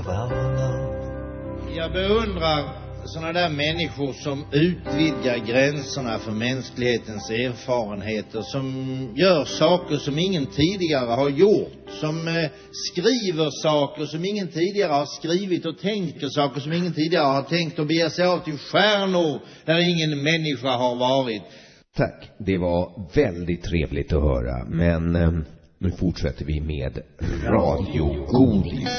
Jag beundrar såna där människor som utvidgar gränserna för mänsklighetens erfarenheter, som gör saker som ingen tidigare har gjort, som skriver saker som ingen tidigare har skrivit och tänker saker som ingen tidigare har tänkt och beger sig av till stjärnor där ingen människa har varit. Tack, det var väldigt trevligt att höra, men nu fortsätter vi med Radio Godis.